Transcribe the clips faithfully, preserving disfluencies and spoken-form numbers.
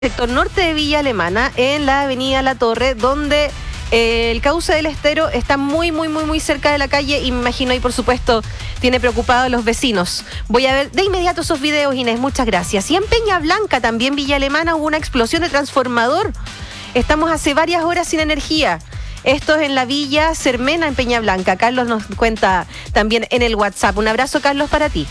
sector norte de Villa Alemana, en la avenida La Torre, donde eh, el cauce del Estero está muy, muy, muy, muy cerca de la calle y me imagino, y por supuesto, tiene preocupados a los vecinos. Voy a ver de inmediato esos videos, Inés, muchas gracias. Y en Peña Blanca, también Villa Alemana, hubo una explosión de transformador. Estamos hace varias horas sin energía. Esto es en la Villa Cermena, en Peña Blanca. Carlos nos cuenta también en el WhatsApp. Un abrazo, Carlos, para ti.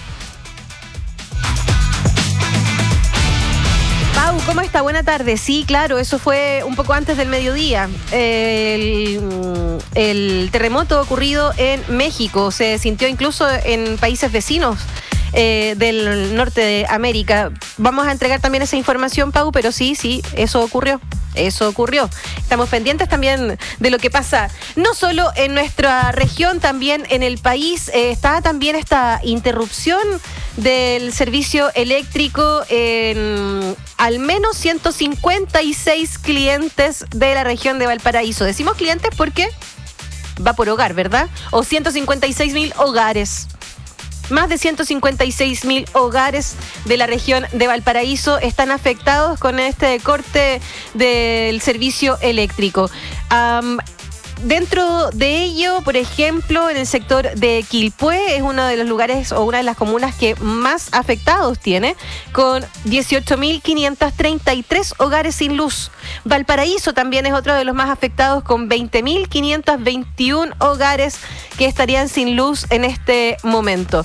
Pau, ¿cómo está? Buena tarde. Sí, claro, eso fue un poco antes del mediodía. El, el terremoto ocurrido en México se sintió incluso en países vecinos eh, del norte de América. Vamos a entregar también esa información, Pau, pero sí, sí, eso ocurrió. Eso ocurrió. Estamos pendientes también de lo que pasa, no solo en nuestra región, también en el país. Eh, está también esta interrupción del servicio eléctrico en al menos ciento cincuenta y seis clientes de la región de Valparaíso. Decimos clientes porque va por hogar, ¿verdad? O ciento cincuenta y seis mil hogares. Más de ciento cincuenta y seis mil hogares de la región de Valparaíso están afectados con este corte del servicio eléctrico. Um, Dentro de ello, por ejemplo, en el sector de Quilpué, es uno de los lugares o una de las comunas que más afectados tiene, con dieciocho mil quinientos treinta y tres hogares sin luz. Valparaíso también es otro de los más afectados, con veinte mil quinientos veintiuno hogares que estarían sin luz en este momento.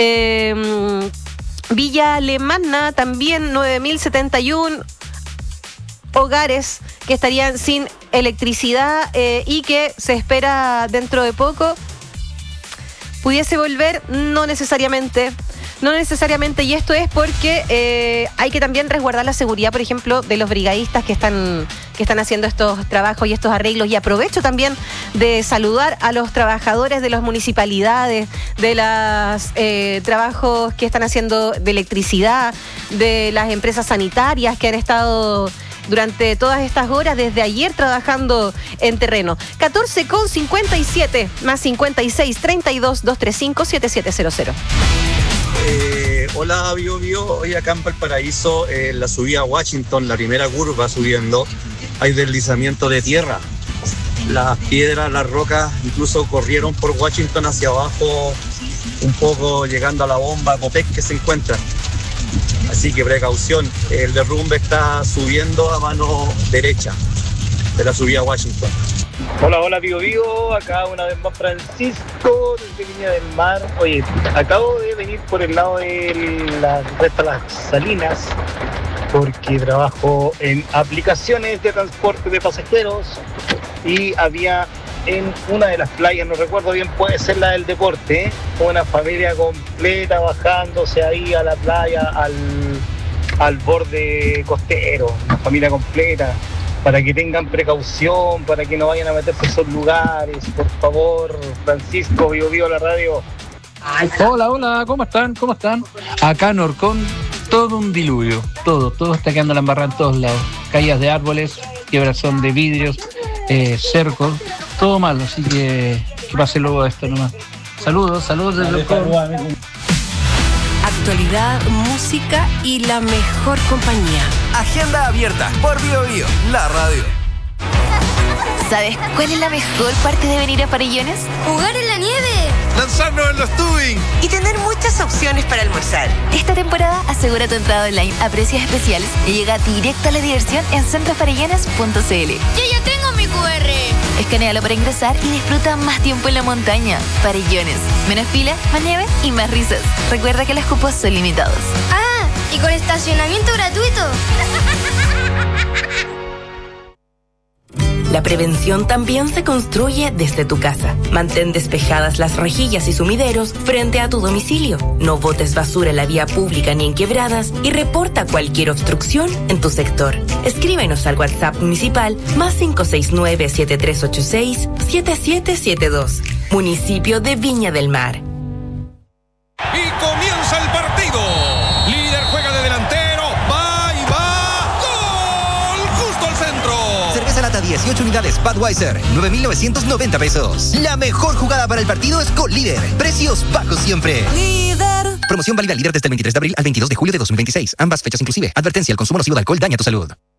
Eh, Villa Alemana también nueve mil setenta y uno hogares que estarían sin electricidad eh, y que se espera dentro de poco pudiese volver, no necesariamente, no necesariamente, y esto es porque eh, hay que también resguardar la seguridad, por ejemplo, de los brigadistas que están, que están haciendo estos trabajos y estos arreglos, y aprovecho también de saludar a los trabajadores de las municipalidades, de los eh, trabajos que están haciendo de electricidad, de las empresas sanitarias que han estado durante todas estas horas, desde ayer, trabajando en terreno. catorce con cincuenta y siete, más cincuenta y seis, treinta y dos, doscientos treinta y cinco, setenta y siete cero cero. Eh, hola, Bio Bio. Hoy acá en Valparaíso, en eh, la subida a Washington, la primera curva subiendo, hay deslizamiento de tierra. Las piedras, las rocas, incluso corrieron por Washington hacia abajo, un poco llegando a la bomba Copec que se encuentra. Así que precaución, el derrumbe está subiendo a mano derecha de la subida a Washington. Hola, hola, Vigo Vigo, acá una vez más Francisco, desde Viña del Mar. Oye, acabo de venir por el lado de la Resta Las Salinas, porque trabajo en aplicaciones de transporte de pasajeros y había en una de las playas, no recuerdo bien, puede ser la del deporte, ¿eh? Una familia completa bajándose ahí a la playa, al, al borde costero, una familia completa, para que tengan precaución, para que no vayan a meterse en esos lugares, por favor. Francisco, Vivo Vivo la radio. Hola, hola, ¿cómo están? ¿Cómo están? Acá en Orcón, todo un diluvio, todo, todo está quedando la embarrada en todos lados, caídas de árboles, quebrazón de vidrios, eh, cercos, todo malo, así que que pase luego esto nomás. Saludos, saludos desde Orcón. Actualidad, música y la mejor compañía. Agenda abierta por Bio Bio, la radio. ¿Sabes cuál es la mejor parte de venir a Farellones? ¡Jugar en la nieve! ¡Lanzarnos en los tubing! Y tener muchas opciones para almorzar. Esta temporada asegura tu entrada online a precios especiales y llega directo a la diversión en centro farellones punto c l. ¡Yo ya tengo mi cu erre! Escanéalo para ingresar y disfruta más tiempo en la montaña. Farellones. Menos fila, más nieve y más risas. Recuerda que los cupos son limitados. ¡Ah! ¿Y con estacionamiento gratuito? La prevención también se construye desde tu casa. Mantén despejadas las rejillas y sumideros frente a tu domicilio. No botes basura en la vía pública ni en quebradas y reporta cualquier obstrucción en tu sector. Escríbenos al WhatsApp municipal más cinco seis nueve, siete tres ocho seis, siete siete siete dos. Municipio de Viña del Mar. Y comienza el partido. Líder juega de delantero. Va y va. ¡Gol! Justo al centro. Cerveza lata dieciocho unidades Budweiser, nueve mil novecientos noventa pesos. La mejor jugada para el partido es con Líder. Precios bajos siempre. Líder. Promoción válida al líder desde el veintitrés de abril al veintidós de julio de dos mil veintiséis. Ambas fechas inclusive. Advertencia: el consumo nocivo de alcohol daña tu salud.